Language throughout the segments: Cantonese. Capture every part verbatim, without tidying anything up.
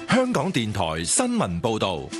香港電台新聞報道。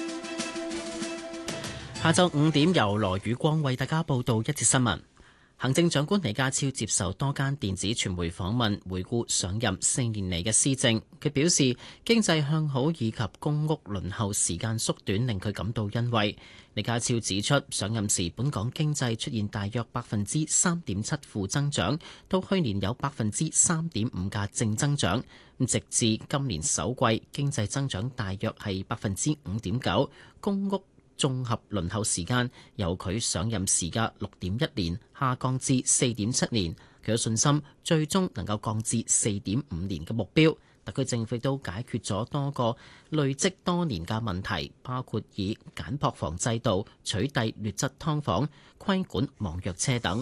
下晝五點由羅宇光為大家報道一節新聞。行政長官李家超接受多間電子傳媒訪問，回顧上任四年嚟嘅施政。佢表示經濟向好以及公屋輪候時間縮短令佢感到欣慰。李家超指出，上任時本港經濟出現大約百分之三點七負增長，到去年有百分之三點五嘅正增長。直至今年首季經濟增長大約係百分之五點九，公屋綜合輪候時間由佢上任時嘅六點一年下降至四點七年，佢有信心最終能夠降至四點五年嘅目標。特區政府都解決咗多個累積多年嘅問題，包括以簡樸房制度取締劣質劏房、規管網約車等。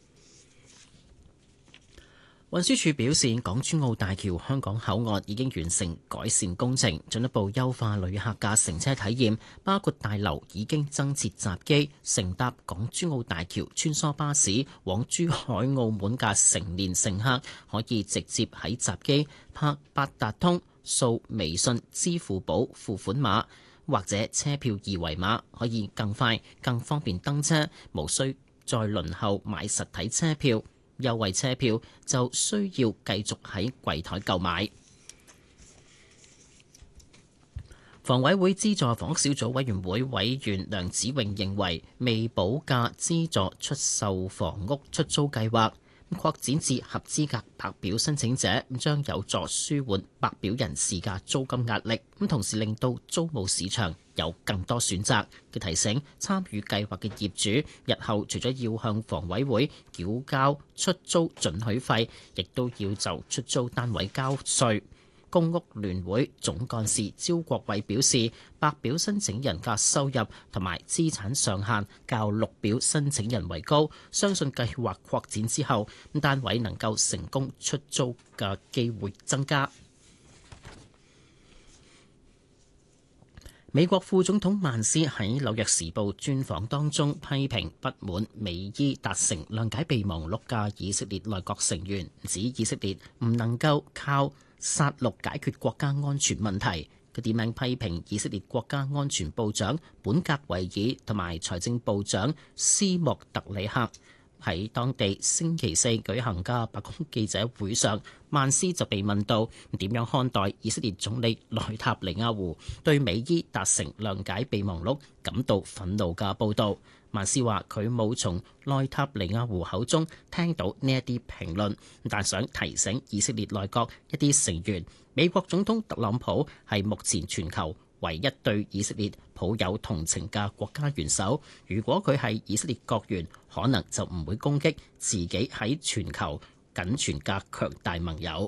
運輸署表示，港珠澳大橋香港口岸已經完成改善工程，進一步優化旅客嘅乘車體驗，包括大樓已經增設閘機，乘搭港珠澳大橋穿梭巴士往珠海、澳門嘅成年乘客可以直接喺閘機拍八達通、掃微信、支付寶付款碼或者車票二維碼，可以更快、更方便登車，無需再輪候買實體車票。優惠車票就需要繼續喺櫃台購買。房委會資助房屋小組委員會委員梁子穎認為，未補價資助出售房屋出租計劃擴展至合資格白表申請者，將有助舒緩白表人士嘅租金壓力，咁同時令到租務市場有更多選擇。佢提醒參與計劃嘅業主，日後除咗要向房委會繳交出租准許費，亦都要就出租單位交稅。公屋聯會總幹事招國偉表示，白表申請人嘅收入同埋資產上限較綠表申請人為高，相信計劃擴展之後，單位能夠成功出租嘅機會增加。美國副總統曼斯喺紐約時報專訪當中批評不滿美伊達成諒解備忘錄嘅以色列內閣成員，指以色列唔能夠靠殺戮解決國家安全問題。佢點名批評以色列國家安全部長本格維爾同埋財政部長斯莫特里克。喺當地星期四舉行嘅白宮記者會上，曼斯就被問到點樣看待以色列總理內塔尼亞胡對美伊達成諒解備忘錄感到憤怒嘅報導。曼斯話佢冇從內塔尼亞胡口中聽到呢一啲評論，但想提醒以色列內閣一啲成員，美國總統特朗普係目前全球唯一對以色列抱有同情嘅國家元首。如果佢係以色列國員，可能就唔會攻擊自己喺全球僅存嘅強大盟友。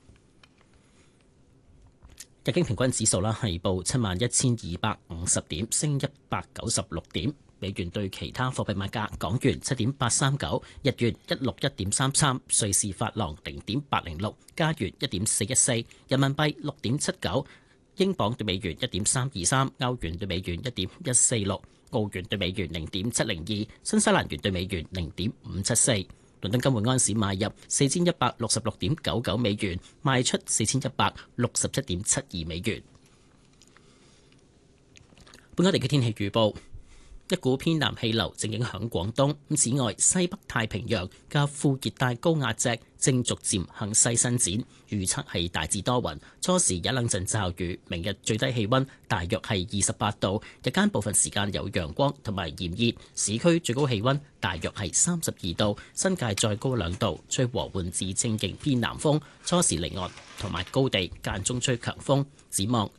日經平均指數啦係報七萬一千二百五十點，升一百九十六點。美元對其他貨幣賣價：港元七點八三九，日元一六一點三三，瑞士法郎零點八零六，加元一點四一四，人民幣六點七九，英鎊對美元一點三二三，歐元對美元一點一四六，澳元對美元零點七零二，新西蘭元對美元零點五七四。倫敦金每安士買入四千一百六十六點九九美元，賣出四千一百六十七點七二美元。本港地區天氣預報。一股偏南氣流正影響廣東，此外西北太平洋嘅副熱帶高壓脊正逐漸向西伸展，預測係大致多雲，初時有一兩陣驟雨。明日最低氣溫大約係二十八度，日間部分時間有陽光同埋炎熱，市區最高氣溫大約係三十二度，新界再高兩度，吹和緩至清勁偏南風，初時離岸同埋高地間中吹強風。展望